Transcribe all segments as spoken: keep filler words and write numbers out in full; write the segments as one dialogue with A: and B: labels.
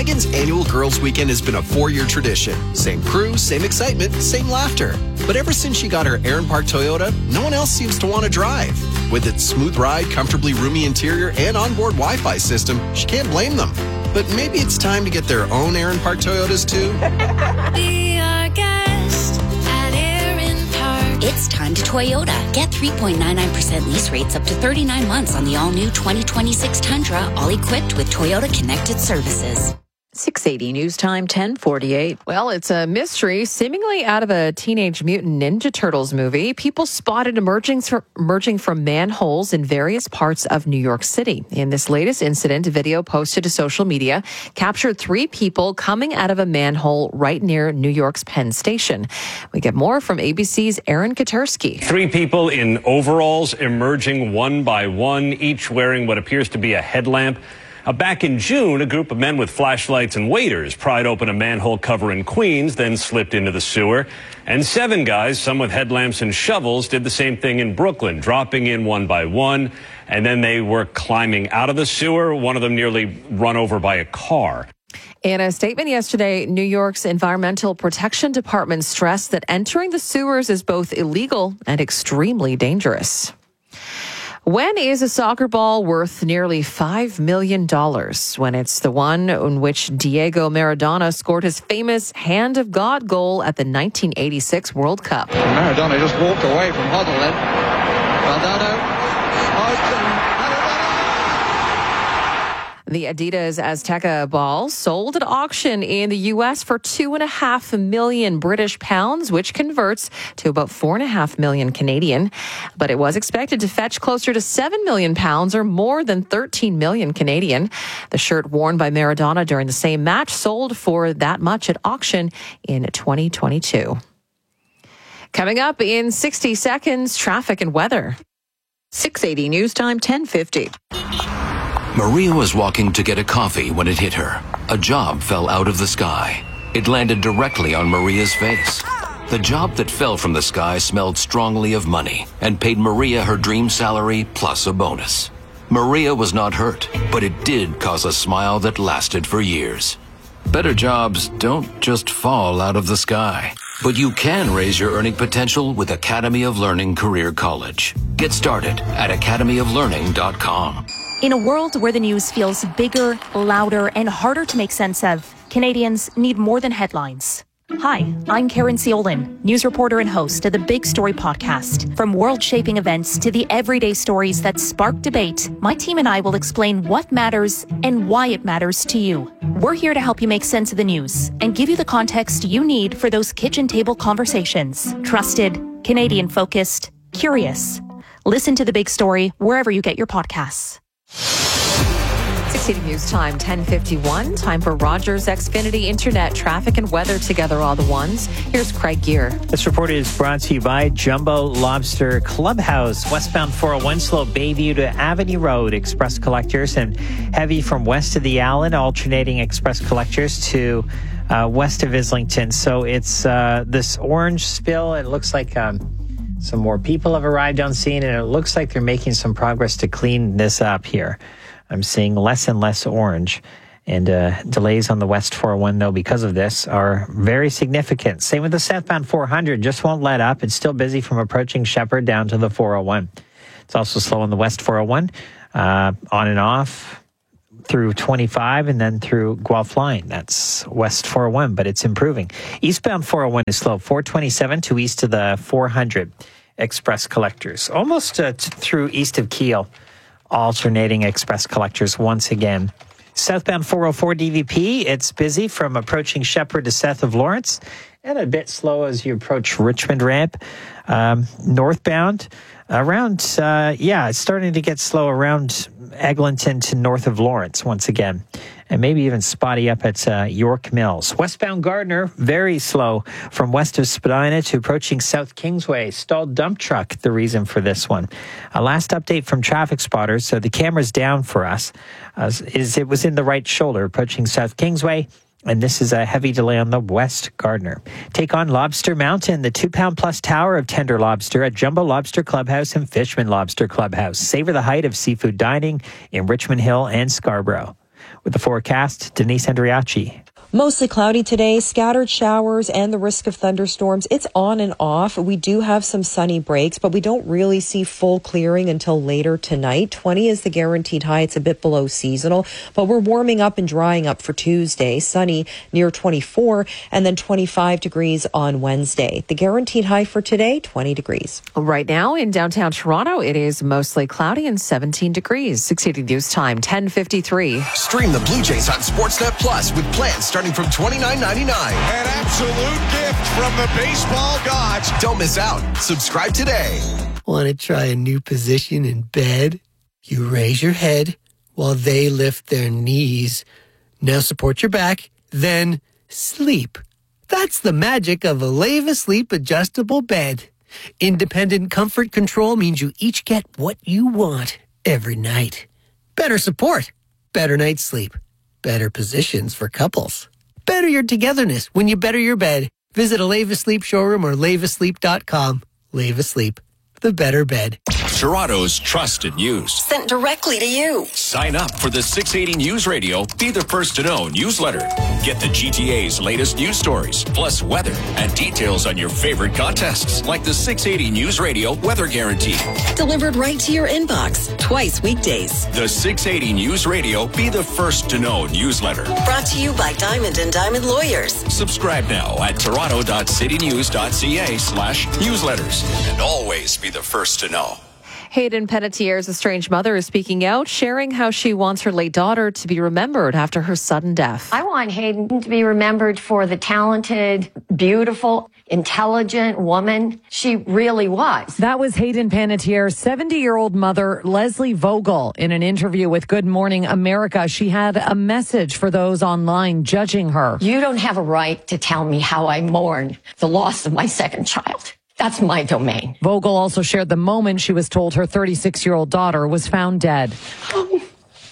A: Michigan's annual Girls Weekend has been a four-year tradition. Same crew, same excitement, same laughter. But ever since she got her Aaron Park Toyota, no one else seems to want to drive. With its smooth ride, comfortably roomy interior, and onboard Wi-Fi system, she can't blame them. But maybe it's time to get their own Aaron Park Toyotas, too.
B: Be our guest at Aaron Park.
C: It's time to Toyota. Get three point nine nine percent lease rates up to thirty-nine months on the all-new twenty twenty-six Tundra, all equipped with Toyota Connected Services.
D: six eighty News Time, ten forty-eight.
E: Well, it's a mystery seemingly out of a Teenage Mutant Ninja Turtles movie. People spotted emerging from, emerging from manholes in various parts of New York City. In this latest incident, a video posted to social media captured three people coming out of a manhole right near New York's Penn Station. We get more from A B C's Aaron Katersky.
F: Three people in overalls emerging one by one, each wearing what appears to be a headlamp. Uh, back in June, a group of men with flashlights and waders pried open a manhole cover in Queens, then slipped into the sewer. And seven guys, some with headlamps and shovels, did the same thing in Brooklyn, dropping in one by one. And then they were climbing out of the sewer, one of them nearly run over by a car.
E: In a statement yesterday, New York's Environmental Protection Department stressed that entering the sewers is both illegal and extremely dangerous. When is a soccer ball worth nearly five million dollars? When it's the one in which Diego Maradona scored his famous Hand of God goal at the nineteen eighty-six World Cup.
G: Maradona just walked away from Hoddle then. Maradona.
E: The Adidas Azteca ball sold at auction in the U S for two and a half million British pounds, which converts to about four and a half million Canadian. But it was expected to fetch closer to seven million pounds, or more than thirteen million Canadian. The shirt worn by Maradona during the same match sold for that much at auction in twenty twenty-two. Coming up in sixty seconds, traffic and weather.
D: six eighty News Time, ten fifty.
H: Maria was walking to get a coffee when it hit her. A job fell out of the sky. It landed directly on Maria's face. The job that fell from the sky smelled strongly of money and paid Maria her dream salary plus a bonus. Maria was not hurt, but it did cause a smile that lasted for years. Better jobs don't just fall out of the sky, but you can raise your earning potential with Academy of Learning Career College. Get started at academy of learning dot com.
I: In a world where the news feels bigger, louder, and harder to make sense of, Canadians need more than headlines. Hi, I'm Karen Ciolin, news reporter and host of the Big Story podcast. From world-shaping events to the everyday stories that spark debate, my team and I will explain what matters and why it matters to you. We're here to help you make sense of the news and give you the context you need for those kitchen table conversations. Trusted, Canadian-focused, curious. Listen to The Big Story wherever you get your podcasts.
E: six eighty News Time, ten fifty-one. Time for Rogers Xfinity Internet traffic and weather together all the ones. Here's Craig Gear.
J: This report is brought to you by Jumbo Lobster Clubhouse. Westbound four oh one slow Bayview to Avenue Road. Express collectors and heavy from west of the Allen, alternating express collectors to uh, west of Islington. So it's uh, this orange spill. It looks like um, some more people have arrived on scene, and it looks like they're making some progress to clean this up here. I'm seeing less and less orange, and uh, delays on the West four oh one, though, because of this, are very significant. Same with the southbound four hundred, just won't let up. It's still busy from approaching Shepherd down to the four oh one. It's also slow on the West four oh one, uh, on and off through twenty-five and then through Guelph Line. That's West four oh one, but it's improving. Eastbound four oh one is slow, four twenty-seven to east of the four hundred express collectors. Almost uh, t- through east of Kiel, alternating express collectors once again. Southbound four oh four D V P, it's busy from approaching Shepherd to south of Lawrence, and a bit slow as you approach Richmond Ramp. Um, northbound, around, uh, yeah, it's starting to get slow around Eglinton to north of Lawrence once again, and maybe even spotty up at uh, York Mills. Westbound Gardner, very slow from west of Spadina to approaching South Kingsway. Stalled dump truck, the reason for this one. A last update from Traffic Spotters, so the camera's down for us, uh, is it was in the right shoulder approaching South Kingsway. And this is a heavy delay on the West Gardner. Take on Lobster Mountain, the two-pound plus tower of tender lobster at Jumbo Lobster Clubhouse and Fishman Lobster Clubhouse. Savor the height of seafood dining in Richmond Hill and Scarborough. With the forecast, Denise Andriachi.
K: Mostly cloudy today, scattered showers and the risk of thunderstorms. It's on and off. We do have some sunny breaks, but we don't really see full clearing until later tonight. twenty is the guaranteed high. It's a bit below seasonal, but we're warming up and drying up for Tuesday. Sunny near twenty-four and then twenty-five degrees on Wednesday. The guaranteed high for today, twenty degrees.
E: Right now in downtown Toronto, it is mostly cloudy and seventeen degrees. six eighty News Time, ten fifty-three.
A: Stream the Blue Jays on Sportsnet Plus with plans starting from twenty-nine ninety-nine.
L: An absolute gift from the baseball gods.
A: Don't miss out. Subscribe today.
M: Want to try a new position in bed? You raise your head while they lift their knees. Now support your back, then sleep. That's the magic of a Leva Sleep adjustable bed. Independent comfort control means you each get what you want every night. Better support, better night's sleep, better positions for couples. Better your togetherness when you better your bed. Visit a Leva Sleep showroom or leva sleep dot com. Leva Sleep, the better bed.
H: Toronto's trusted news.
N: Sent directly to you.
H: Sign up for the six eighty News Radio Be the First to Know newsletter. Get the G T A's latest news stories, plus weather and details on your favorite contests, like the six eighty News Radio Weather Guarantee.
N: Delivered right to your inbox, twice weekdays.
H: The six eighty News Radio Be the First to Know newsletter.
N: Brought to you by Diamond and Diamond Lawyers.
H: Subscribe now at toronto dot city news dot c a slash newsletters. And always be the first to know.
E: Hayden Panettiere's estranged mother is speaking out, sharing how she wants her late daughter to be remembered after her sudden death.
O: I want Hayden to be remembered for the talented, beautiful, intelligent woman she really was.
P: That was Hayden Panettiere's seventy-year-old mother, Leslie Vogel. In an interview with Good Morning America, she had a message for those online judging her.
O: You don't have a right to tell me how I mourn the loss of my second child. That's my domain.
P: Vogel also shared the moment she was told her thirty-six-year-old daughter was found dead.
O: Um,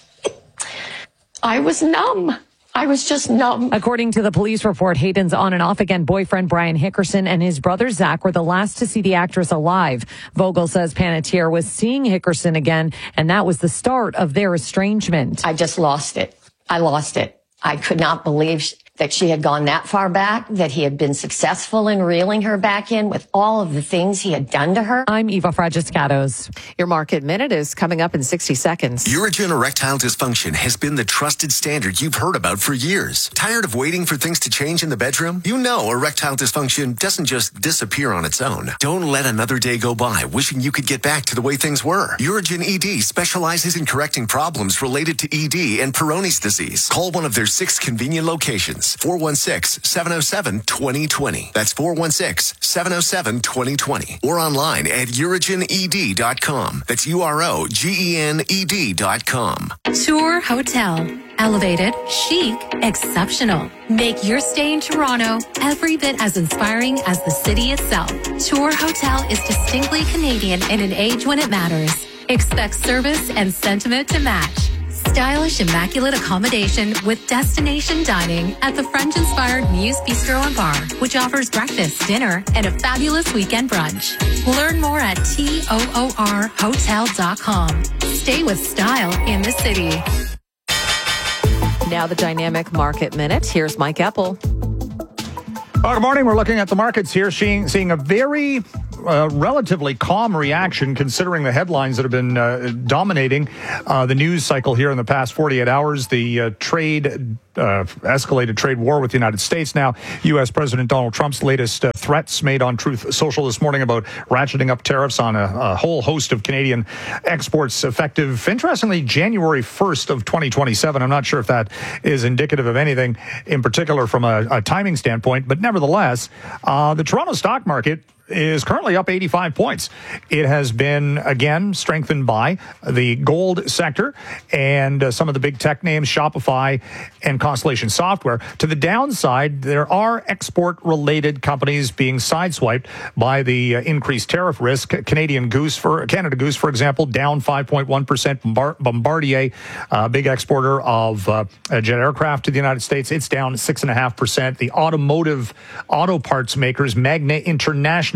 O: I was numb. I was just numb.
P: According to the police report, Hayden's on and off again boyfriend Brian Hickerson and his brother Zach were the last to see the actress alive. Vogel says Panettiere was seeing Hickerson again, and that was the start of their estrangement.
O: I just lost it. I lost it. I could not believe sh- that she had gone that far back, that he had been successful in reeling her back in with all of the things he had done to her.
P: I'm Eva Fragiscatos.
E: Your Market Minute is coming up in sixty seconds.
Q: Urogyn erectile dysfunction has been the trusted standard you've heard about for years. Tired of waiting for things to change in the bedroom? You know erectile dysfunction doesn't just disappear on its own. Don't let another day go by wishing you could get back to the way things were. Urogyn E D specializes in correcting problems related to E D and Peyronie's disease. Call one of their six convenient locations. four one six, seven oh seven, two oh two oh. That's four one six, seven oh seven, two oh two oh. Or online at urogyn e d dot com. That's U R O G E N E D dot com.
R: Tour Hotel. Elevated, chic, exceptional. Make your stay in Toronto every bit as inspiring as the city itself. Tour Hotel is distinctly Canadian in an age when it matters. Expect service and sentiment to match. Stylish, immaculate accommodation with destination dining at the French-inspired Muse Bistro and Bar, which offers breakfast, dinner, and a fabulous weekend brunch. Learn more at toor hotel dot com. Stay with style in the city.
E: Now the Dynamic Market Minute. Here's Mike Eppel.
S: Uh, good morning. We're looking at the markets here, seeing, seeing a very uh, relatively calm reaction considering the headlines that have been uh, dominating uh, the news cycle here in the past forty-eight hours. The uh, trade, uh, escalated trade war with the United States. Now, U S President Donald Trump's latest uh, threats made on Truth Social this morning about ratcheting up tariffs on a, a whole host of Canadian exports effective, interestingly, January first of twenty twenty-seven. I'm not sure if that is indicative of anything in particular from a, a timing standpoint, but nevertheless, uh, the Toronto stock market is currently up eighty-five points. It has been, again, strengthened by the gold sector and uh, some of the big tech names, Shopify and Constellation Software. To the downside, there are export-related companies being sideswiped by the uh, increased tariff risk. Canadian Goose, for Canada Goose, for example, down five point one percent. Bombardier, a uh, big exporter of uh, jet aircraft to the United States, it's down six point five percent. The automotive auto parts makers, Magna International,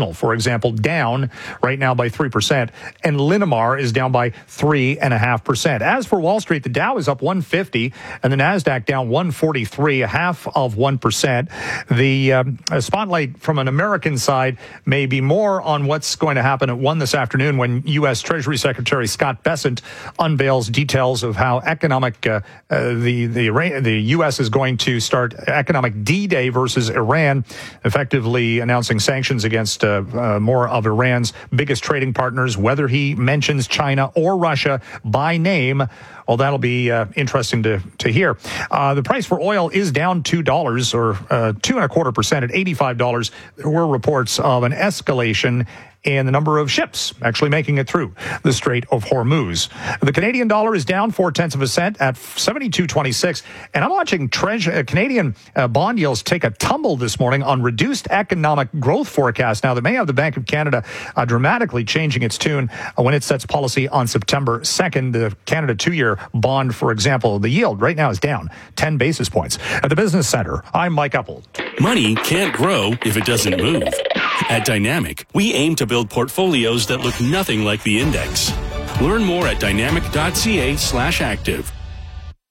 S: National, for example, down right now by three percent, and Linamar is down by three point five percent. As for Wall Street, the Dow is up one fifty, and the NASDAQ down one forty-three, a half of one percent. The um, spotlight from an American side may be more on what's going to happen at one this afternoon when U S. Treasury Secretary Scott Bessent unveils details of how economic uh, uh, the the the U S is going to start economic D-Day versus Iran, effectively announcing sanctions against uh, uh, more of Iran's biggest trading partners. Whether he mentions China or Russia by name, well, that'll be uh, interesting to to hear. Uh, the price for oil is down two dollars or uh, two and a quarter percent at eighty-five dollars. There were reports of an escalation in the number of ships actually making it through the Strait of Hormuz. The Canadian dollar is down four tenths of a cent at seventy-two twenty-six. And I'm watching treasure, uh, Canadian uh, bond yields take a tumble this morning on reduced economic growth forecast. Now, that may have the Bank of Canada uh, dramatically changing its tune uh, when it sets policy on September second. The Canada two-year bond, for example, the yield right now is down ten basis points. At the Business Center, I'm Mike Upple.
T: Money can't grow if it doesn't move. At Dynamic, we aim to build portfolios that look nothing like the index. Learn more at dynamic.ca slash active.